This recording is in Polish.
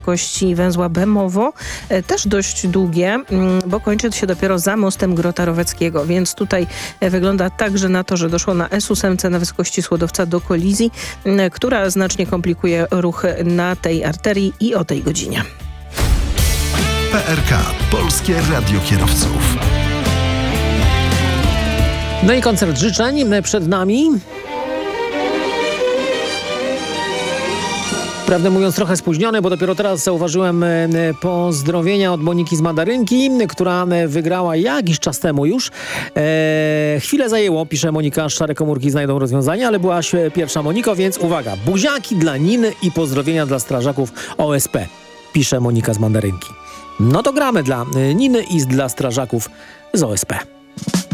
wysokości węzła Bemowo, też dość długie, bo kończy się dopiero za mostem Grota Roweckiego, więc tutaj wygląda także na to, że doszło na S8 na wysokości Słodowca do kolizji, która znacznie komplikuje ruch na tej arterii i o tej godzinie. PRK, Polskie Radio Kierowców. No i koncert życzeń przed nami. Prawdę mówiąc trochę spóźniony, bo dopiero teraz zauważyłem pozdrowienia od Moniki z Mandarynki, która wygrała jakiś czas temu już. Chwilę zajęło, pisze Monika, szare komórki znajdą rozwiązanie, ale byłaś pierwsza, Moniko, więc uwaga, buziaki dla Niny i pozdrowienia dla strażaków OSP, pisze Monika z Mandarynki. No to gramy dla Niny i dla strażaków z OSP.